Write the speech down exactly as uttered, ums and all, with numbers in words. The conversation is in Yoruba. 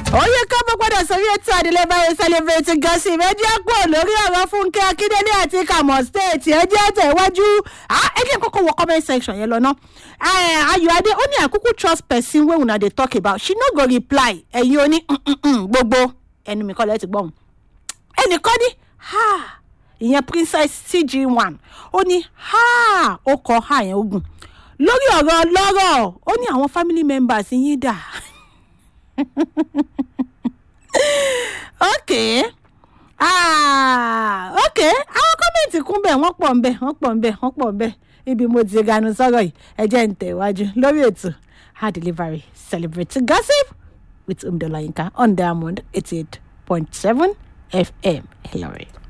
Oyè kábọ̀ padà sórí ètò Adélébáyé celebrate gossip ẹ jẹ́ pọ̀ lórí ọ̀rọ̀ Fúnkẹ́ Akíndélé àti Kamo State ẹ jẹ́ tẹ̀wájú ẹ jẹ́ kọ́kọ́ wọ comment section yẹn lọ ná. Ayọ̀adé ó ní àkókò trust person wey una dey talk about she no go reply ẹ̀yin oní gbogbo ẹnu mi kọ́ lẹ́ẹ̀ ti gbọ́n ẹnìkan ní ìyẹn Princess C G one ó ní ó kọ ha yẹn ogun lórí ọ̀rọ̀ lọ́rọ̀ ó ní àwọn family members yín dà. Okay. Ah, okay. Àwọn kọ́mẹ̀ntì kún bẹ́ẹ̀ wọ́n pọ̀ ńbẹ̀, wọ́n pọ̀ ńbẹ̀, wọ́n pọ̀ ńbẹ̀. Ibi mo ti ganu sọ̀rọ̀ yìí. Ẹ jẹ́ n tẹ̀wájú lórí ètò Adélébáyé celebrate gossip with Umdola Yinka on Diamond eighty-eight point seven F M. Hello.